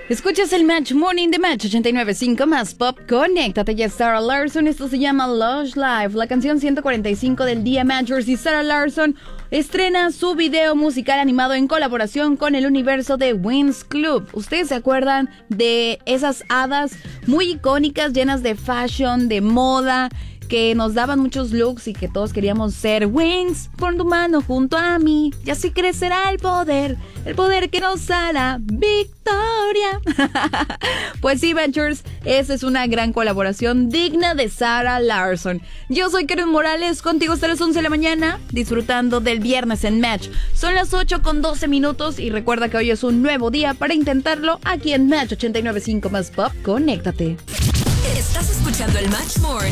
Escuchas el Match Morning de Match 89.5 más Pop. Conéctate ya. Sarah Larson, esto se llama Lush Life, la canción 145 del día. Matchers, y Sarah Larson estrena su video musical animado en colaboración con el universo de Winx Club. ¿Ustedes se acuerdan de esas hadas muy icónicas, llenas de fashion, de moda, que nos daban muchos looks y que todos queríamos ser? Winx, pon tu mano junto a mí y así crecerá el poder que nos hará victoria. Pues sí, Ventures, esa es una gran colaboración digna de Sarah Larson. Yo soy Karen Morales, contigo hasta las 11 de la mañana, disfrutando del viernes en Match. Son las 8:12 y recuerda que hoy es un nuevo día para intentarlo aquí en Match 89.5 más Pop. Conéctate. Estás escuchando el Match Morning